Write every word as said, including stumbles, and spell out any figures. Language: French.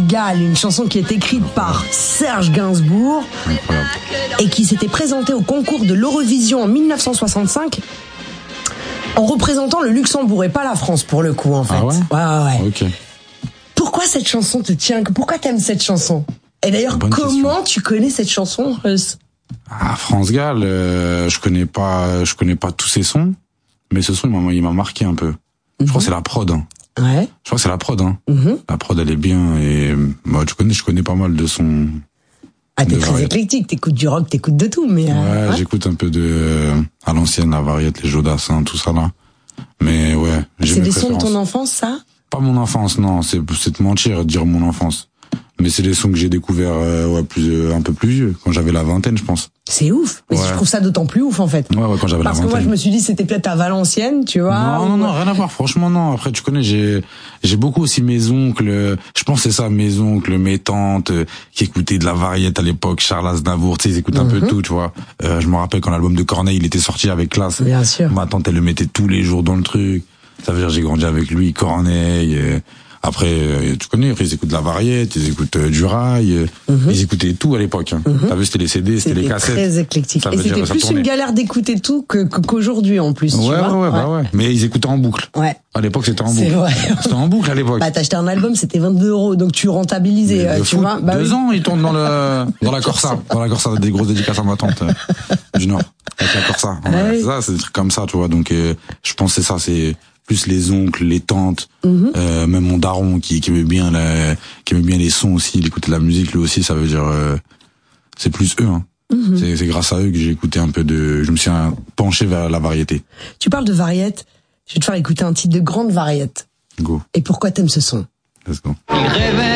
Gall, une chanson qui est écrite par Serge Gainsbourg. Incroyable. Et qui s'était présentée au concours de l'Eurovision en mille neuf cent soixante-cinq en représentant le Luxembourg et pas la France pour le coup en fait. Ah ouais, ouais, ouais. Ok. Pourquoi cette chanson te tient? Pourquoi t'aimes cette chanson? Et d'ailleurs, Bonne comment question. tu connais cette chanson, Russ? Ah, France Gall, euh, je connais pas, je connais pas tous ses sons, mais ce son il m'a, il m'a marqué un peu. Je Mm-hmm. crois que c'est la prod. Hein. Ouais. Je crois que c'est la prod. Hein. Mm-hmm. La prod elle est bien et moi je connais, je connais pas mal de sons. Ah, t'es de très variété. éclectique, t'écoutes du rock, t'écoutes de tout, mais... Ouais, euh, j'écoute un peu de euh, à l'ancienne, la variété, les Jodassin, tout ça là. Mais ouais, j'ai C'est mes des sons de préférences. ton enfance, ça? Pas mon enfance, non, c'est c'est te mentir de dire mon enfance. Mais c'est des sons que j'ai découverts euh, ouais, plus euh, un peu plus vieux, quand j'avais la vingtaine, je pense. C'est ouf. Mais Ouais. je trouve ça d'autant plus ouf, en fait. Ouais, ouais, quand j'avais la Parce que vingtaine. moi, je me suis dit, c'était peut-être à Valenciennes, tu vois. Non, non, non, rien à voir. Franchement, non. Après, tu connais, j'ai, j'ai beaucoup aussi mes oncles. Je pense que c'est ça, mes oncles, mes tantes, euh, qui écoutaient de la variété à l'époque, Charles Aznavour, tu sais, ils écoutent un Mhm. peu tout, tu vois. Euh, je me rappelle quand l'album de Corneille, il était sorti avec classe. Bien sûr. Ma tante, elle le mettait tous les jours dans le truc. Ça veut dire, j'ai grandi avec lui, Corneille. euh, Après, euh, tu connais, après, ils écoutent de la variété, ils écoutent euh, du rail. euh, Mhm. Ils écoutaient tout à l'époque. Hein. T'as vu, c'était les C D, c'était les C'était cassettes. très éclectique. Ça Et veut dire, c'était ça plus tournait. une galère d'écouter tout que, que- qu'aujourd'hui, en plus, tu Ouais, ouais, vois. ouais, bah ouais. Mais ils écoutaient en boucle. Ouais. À l'époque, c'était en C'est boucle. vrai. C'était en boucle à l'époque. Bah, t'achetais un album, c'était vingt-deux euros, donc tu rentabilisais, Mais euh, de tu foot, vois. Bah, deux oui. ans, il tourne dans le dans la Corsa, dans la Corsa, des grosses dédicaces à ma tante euh, du Nord, avec la Corsa. Ouais, Ah oui. Ça, c'est des trucs comme ça, tu vois. Donc, euh, je pense que c'est ça, c'est plus les oncles, les tantes, Mhm. euh, même mon daron qui qui aimait bien la, qui aimait bien les sons aussi, il écoutait de la musique lui aussi, ça veut dire euh, c'est plus eux. Hein. Mhm. C'est c'est grâce à eux que j'ai écouté un peu de, je me suis un, penché vers la variété. Tu parles de variété. Je vais te faire écouter un titre de grande variété. Go, Et pourquoi t'aimes ce son? let's go. Il rêvait